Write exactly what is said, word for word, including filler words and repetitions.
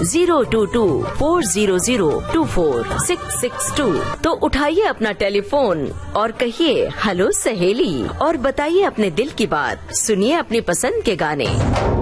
Zero to to four zero zero to four six six to. तो उठाइए अपना telephone और कहिए हेलो सहेली और बताइए अपने दिल की बात। सुनिए अपनी पसंद के गाने।